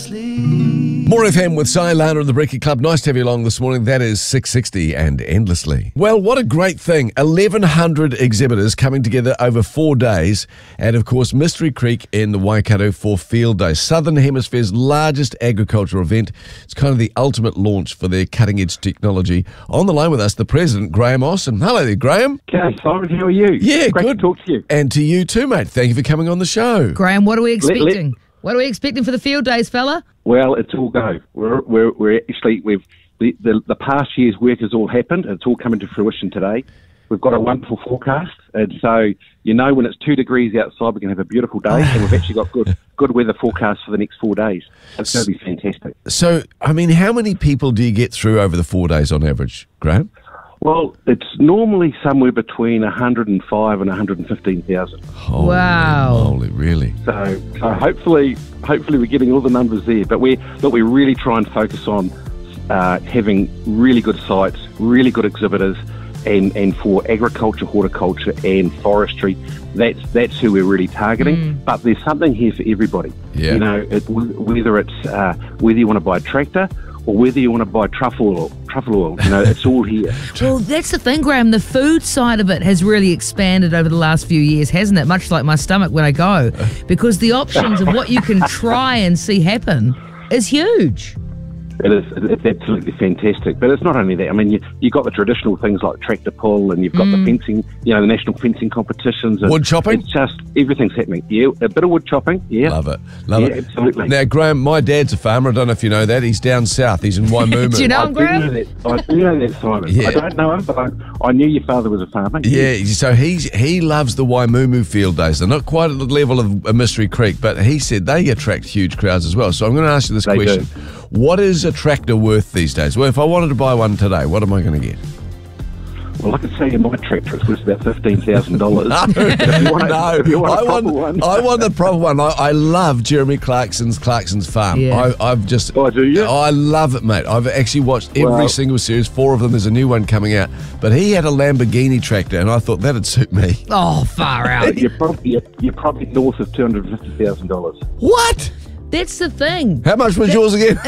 More FM with Si, Lana and the Breaky Club. Nice to have you along this morning. That is 660 and Endlessly. Well, what a great thing. 1,100 exhibitors coming together over 4 days at, of course, Mystery Creek in the Waikato for Field Day, Southern Hemisphere's largest agricultural event. It's kind of the ultimate launch for their cutting-edge technology. On the line with us, the president, Graham Austin. Hello there, Graham. G'day, Simon. How are you? Yeah, Great good. to talk to you. And to you too, mate. Thank you for coming on the show. Graham, what are we expecting? What are we expecting for the field days, fella? Well, it's all go. We're actually the past year's work has all happened. It's all coming to fruition today. We've got a wonderful forecast, and so when it's 2 degrees outside, we're going to have a beautiful day, and we've actually got good weather forecast for the next 4 days. It's going to be fantastic. So, I mean, how many people do you get through over the 4 days on average, Graham? Well, it's normally somewhere between 105 and 115,000. Wow! Holy, really? So hopefully we're getting all the numbers there. But we really try and focus on having really good sites, really good exhibitors, and for agriculture, horticulture, and forestry. That's who we're really targeting. But there's something here for everybody. Yeah. Whether you want to buy a tractor or whether you want to buy truffle oil, it's all here. Well, that's the thing, Graham. The food side of it has really expanded over the last few years, hasn't it? Much like my stomach when I go, because the options of what you can try and see happen is huge. It's absolutely fantastic. But it's not only that. I mean, you've got the traditional things like tractor pull, and you've got the fencing, the national fencing competitions. Wood chopping? It's just, everything's happening. Yeah, a bit of wood chopping, yeah. Love it. Love it. Absolutely. Now, Graham, my dad's a farmer. I don't know if you know that. He's down south. He's in Waimumu. Do you know him, Graham? I do know that, Simon. Yeah. I don't know him, but I knew your father was a farmer. Yeah, so he loves the Waimumu field days. They're not quite at the level of a Mystery Creek, but he said they attract huge crowds as well. So I'm going to ask you this question. Do. What is a tractor worth these days? Well, if I wanted to buy one today, what am I going to get? Well, I could say my tractor is worth about $15,000. I want the proper one. I love Jeremy Clarkson's Farm. Yeah. Oh, do you? I love it, mate. I've actually watched every single series. 4 of them. There's a new one coming out. But he had a Lamborghini tractor, and I thought that'd suit me. Oh, far out. You're probably north of $250,000. What? That's the thing. How much was yours again?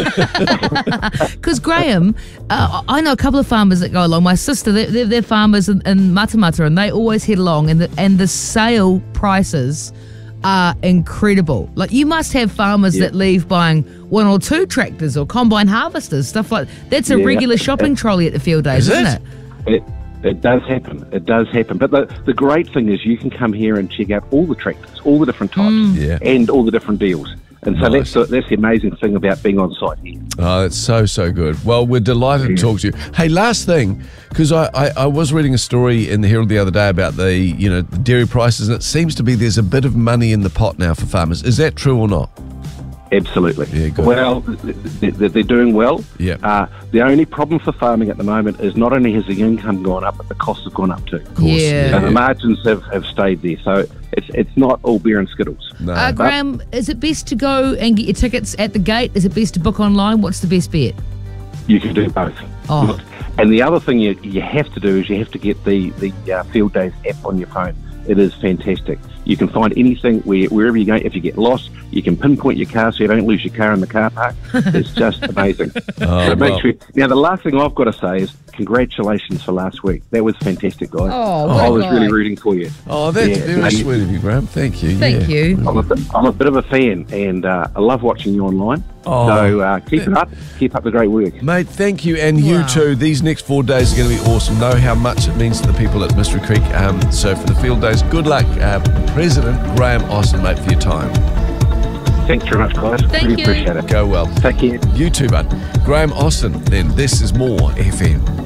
Because, Graham, I know a couple of farmers that go along. My sister, they're farmers in Matamata, and they always head along, and the sale prices are incredible. Like, you must have farmers that leave buying 1 or 2 tractors or combine harvesters, stuff like that. That's a regular shopping trolley at the field days, isn't it? It does happen. It does happen. But the great thing is you can come here and check out all the tractors, all the different types, and all the different deals. And so that's the amazing thing about being on site here. Oh, that's so good. Well, we're delighted to talk to you. Hey, last thing, because I was reading a story in the Herald the other day about the dairy prices, and it seems to be there's a bit of money in the pot now for farmers. Is that true or not? Absolutely. Yeah, good. Well, they're doing well. Yeah. The only problem for farming at the moment is not only has the income gone up, but the costs have gone up too. Of course. Yeah. So the margins have stayed there. So it's not all beer and skittles. No. Graham, is it best to go and get your tickets at the gate? Is it best to book online? What's the best bet? You can do both. Oh. And the other thing you have to do is you have to get the Field Days app on your phone. It is fantastic. You can find anything wherever you go. If you get lost, you can pinpoint your car so you don't lose your car in the car park. It's just amazing. Now, the last thing I've got to say is congratulations for last week. That was fantastic, guys. Oh, I was really rooting for you. Oh, that's very sweet of you, Graham. Thank you. Thank you. I'm a bit of a fan, and I love watching you online. Oh. So keep it up. Keep up the great work. Mate, thank you. And you too. These next 4 days are going to be awesome. Know how much it means to the people at Mystery Creek. So for the field days, good luck, President Graham Austin, mate, for your time. Thanks very much, guys. Thank Really you. appreciate it. Go well. Take care. You too, bud. Graham Austin, then. This is more FM.